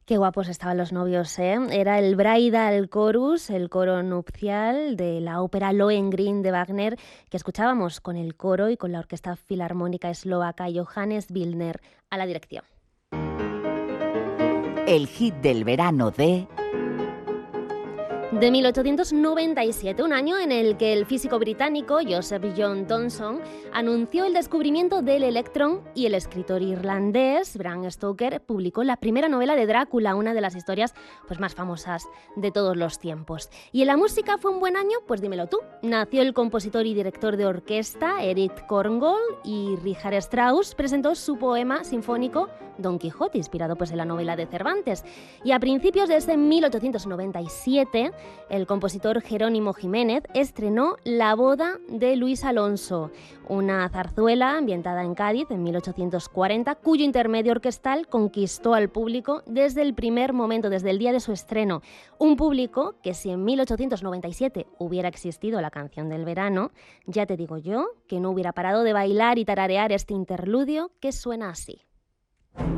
Qué guapos estaban los novios, ¿eh? Era el Bridal Chorus, el coro nupcial de la ópera Lohengrin de Wagner, que escuchábamos con el coro y con la Orquesta Filarmónica Eslovaca Johannes Billner a la dirección. El hit del verano de 1897, un año en el que el físico británico Joseph John Thomson anunció el descubrimiento del electrón y el escritor irlandés Bram Stoker publicó la primera novela de Drácula, una de las historias más famosas de todos los tiempos. ¿Y en la música fue un buen año? Pues dímelo tú. Nació el compositor y director de orquesta Erich Korngold y Richard Strauss presentó su poema sinfónico Don Quijote, inspirado en la novela de Cervantes. Y a principios de 1897, el compositor Jerónimo Jiménez estrenó La boda de Luis Alonso, una zarzuela ambientada en Cádiz en 1840, cuyo intermedio orquestal conquistó al público desde el primer momento, desde el día de su estreno. Un público que si en 1897 hubiera existido la canción del verano, ya te digo yo que no hubiera parado de bailar y tararear este interludio que suena así.